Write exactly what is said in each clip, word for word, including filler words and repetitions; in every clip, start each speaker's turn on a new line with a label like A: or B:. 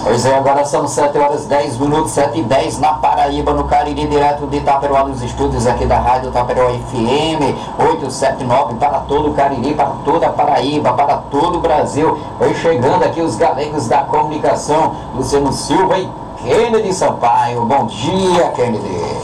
A: Pois é, agora são sete horas e dez minutos, sete e dez na Paraíba, no Cariri, direto de Itaperuá, nos estúdios aqui da Rádio Itaperuá F M oitocentos e setenta e nove, para todo o Cariri, para toda a Paraíba, para todo o Brasil. Vai chegando aqui os galegos da comunicação, Luciano Silva e Kennedy Sampaio. Bom dia, Kennedy.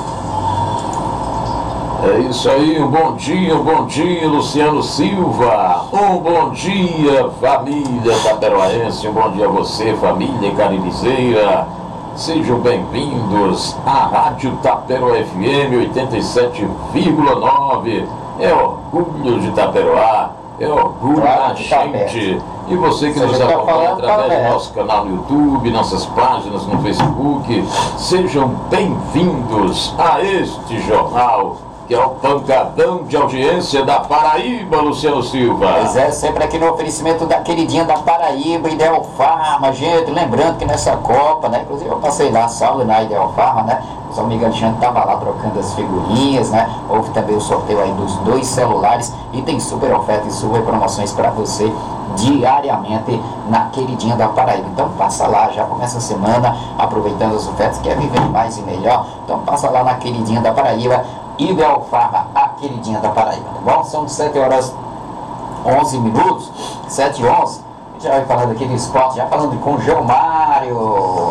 B: É isso aí, um bom dia, um bom dia, Luciano Silva. Um bom dia, família taperoaense, um bom dia a você, família caririzeira. Sejam bem-vindos à Rádio Itaperuá F M oitenta e sete vírgula nove. É orgulho de Itaperuá, é orgulho
A: Claro,
B: da
A: que tá
B: gente. E você que
A: Você
B: nos
A: já tá
B: acompanha
A: falando,
B: através
A: tá
B: do
A: bem.
B: nosso canal no YouTube, nossas páginas no Facebook, sejam bem-vindos a este jornal, que é o pancadão de audiência da Paraíba, Luciano Silva.
A: Pois é, sempre aqui no oferecimento da queridinha da Paraíba, Ideal Farma, gente, lembrando que nessa Copa, né, inclusive eu passei lá, salve na Ideal Farma, né, o amigo Alexandre estava lá trocando as figurinhas, né, houve também o sorteio aí dos dois celulares e tem super ofertas e super promoções para você diariamente na queridinha da Paraíba. Então passa lá, já começa a semana aproveitando as ofertas, quer viver mais e melhor, então passa lá na queridinha da Paraíba, Ideal Farma, a queridinha da Paraíba, tá bom? São sete horas onze minutos, sete e onze. A gente já vai falando aqui do esporte, já falando com o Geomário.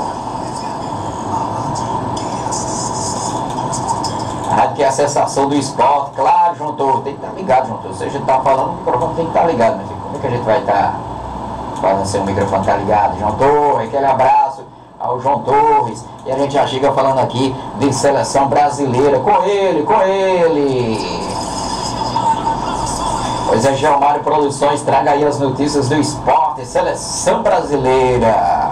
A: A rádio que é a sensação do esporte, claro, João Torres, tem que estar ligado, João Torres. Se a gente está falando, o microfone tem que estar ligado, meu filho. Como é que a gente vai estar falando se o microfone está ligado? João Torres, aquele abraço ao João Torres. E a gente já chega falando aqui de seleção brasileira, com ele, com ele. Pois é, Geomário Produções, traga aí as notícias do esporte, seleção brasileira.